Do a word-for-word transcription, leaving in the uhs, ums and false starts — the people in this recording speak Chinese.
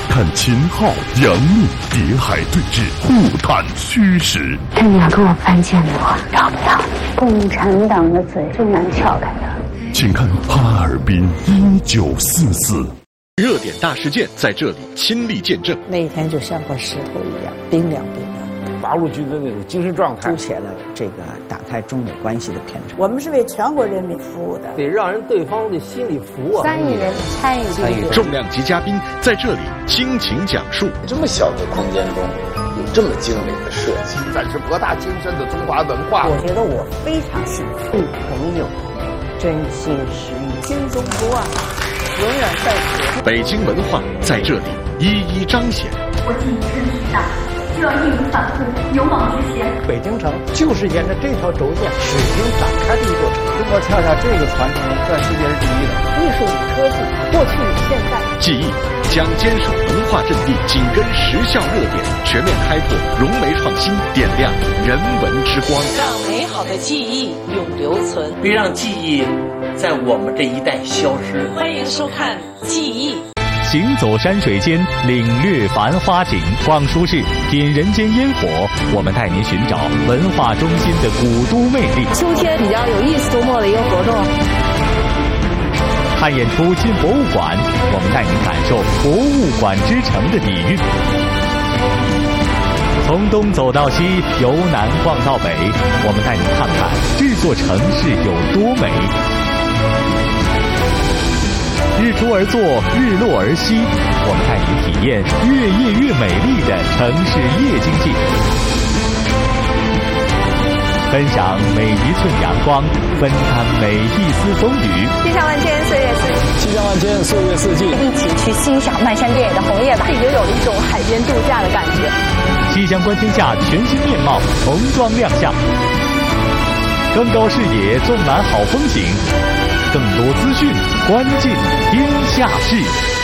看秦昊、杨幂谍海对峙，互探虚实。 你要跟我翻建国，要不要？共产党的嘴最难撬开的。 请看哈尔滨一九四四。 热点大事件在这里亲历见证， 那一天就像块石头一样冰凉冰凉。 八路军的那种精神状态， 凸显了这个打开中美关系的偏差。 我们是为全国人民服务的， 得让人对方的心里服啊。 三亿人参与参与， 重量级嘉宾在这里倾情讲述。 这么小的空间中，有这么精美的设计， 展示博大精深的中华文化。 我觉得我非常幸福，朋友真心实意， 新中国啊，永远在此。 北京文化在这里一一彰显。 我进身体大。就要义无反顾，勇往直前。 北京城就是沿着这条轴线始终展开的一座城。中国恰恰这个传承在世界是第一的。 艺术与科技，过去与现在。 记忆将坚守文化阵地，紧跟时效热点，全面开拓融媒创新，点亮人文之光， 让美好的记忆永留存， 别让记忆在我们这一代消失。 欢迎收看《记忆》。 行走山水间，领略繁花景，逛书市，品人间烟火。我们带您寻找文化中心的古都魅力。 秋天比较有意思周末的一个活动。 看演出进博物馆，我们带您感受博物馆之城的底蕴。从东走到西，由南逛到北，我们带您看看这座城市有多美。日出而作，日落而息，我们带您体验越夜越美丽的城市夜经济，分享每一寸阳光，分担每一丝风雨。 气象万千，岁月四季。 气象万千，岁月四季。 一起去欣赏漫山遍野的红叶吧，也有一种海边度假的感觉。 气象观天下全新面貌重装亮相，更高视野，纵览好风景。更多资讯，关键天下事。